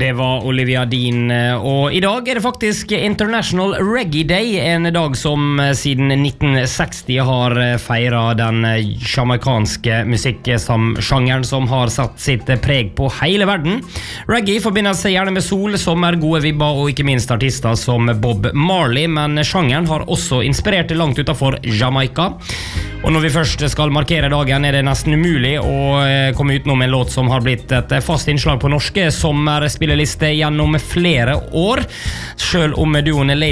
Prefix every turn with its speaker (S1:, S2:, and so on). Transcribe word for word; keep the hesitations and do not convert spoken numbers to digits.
S1: Det var Olivia Dean, og I dag er det faktisk International Reggae Day, en dag som siden nitten seksti har feiret den jamaikanske musikksjangeren som har satt sitt preg på hele verden. Reggae forbinder seg gjerne med sol, som er gode vibber, og ikke minst artister som Bob Marley, men sjangeren har også inspirert langt utenfor Jamaica. Og når vi først skal markere dagen, er det nesten umulig å komme utenom en låt som har blitt et fast innslag på norske sommerspillelister gjennom flere år. Selv om duoen Lady